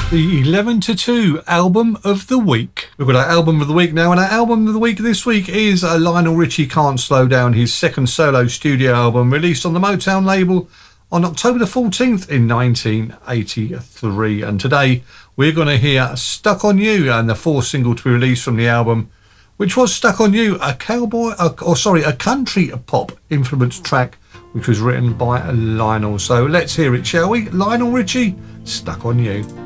The 11 to 2 album of the week. We've got our album of the week now, and our album of the week this week is Lionel Richie Can't Slow Down, his second solo studio album released on the Motown label on October the 14th in 1983. And today we're going to hear Stuck on You, and the fourth single to be released from the album, which was Stuck on You, a country pop influenced track which was written by Lionel. So let's hear it, shall we? Lionel Richie, Stuck on You.